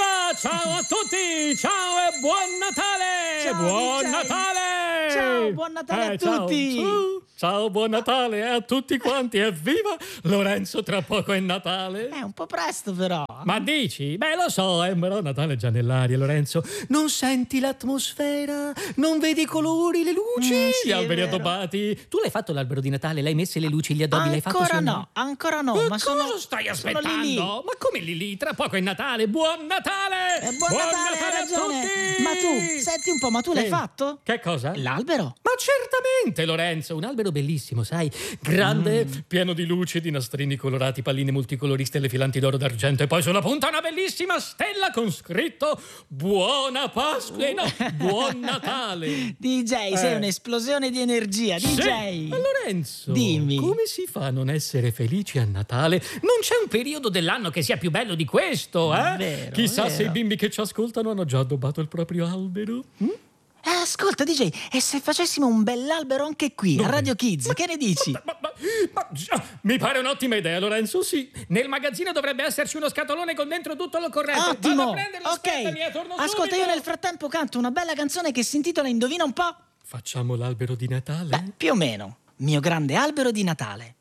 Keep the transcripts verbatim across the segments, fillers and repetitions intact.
Evviva! Ciao a tutti! Ciao e buon Natale! Ciao, buon D J. Natale! Ciao, buon Natale Eh, a ciao. tutti! Ciao. Ciao, buon Natale a tutti quanti! Evviva! Lorenzo, tra poco è Natale. È un po' presto però. Ma dici? Beh, lo so, eh, però Natale è già nell'aria, Lorenzo. Non senti l'atmosfera? Non vedi i colori, le luci? Mm, sì, gli è alberi vero. addobbati? Tu l'hai fatto l'albero di Natale? L'hai messo le luci, gli addobbi? L'hai fatto Ancora su- no, ancora no, Ma ma cosa sono stai sono aspettando? lì lì. Ma come lì lì? Tra poco è Natale. Buon Natale! Eh, buon, Natale, hai a ragione. tutti! Ma tu, senti un po', ma tu l'hai Sì. fatto? Che cosa? L'albero? Ma certamente, Lorenzo, un albero bellissimo, sai? Grande, Mm. pieno di luci, di nastrini colorati, palline multicolori, stelle filanti d'oro d'argento e poi sulla punta una bellissima stella con scritto Buona Pasqua, eh, no, Buon Natale. D J, sei Eh. un'esplosione di energia, D J. Sì. Ma Lorenzo, Dimmi. come si fa a non essere felici a Natale? Non c'è un periodo dell'anno che sia più bello di questo, eh? Vero, Chissà vero. se i bimbi che ci ascoltano hanno già addobbato il proprio albero. Hm? Eh, ascolta, D J, e se facessimo un bell'albero anche qui, Dove? a Radio Kids, che ne dici? Ma, ma- ma- ma- già, mi pare un'ottima idea, Lorenzo, sì. Nel magazzino dovrebbe esserci uno scatolone con dentro tutto l'occorrente. Vado Ottimo! a prenderlo, Ok, aspettami, eh, torno ascolta, subito. io nel frattempo canto una bella canzone che si intitola Indovina un po'? Facciamo l'albero di Natale? Beh, più o meno. Mio grande albero di Natale.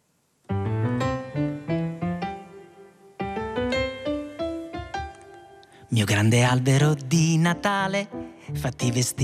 Mio grande albero di Natale, fatti vestire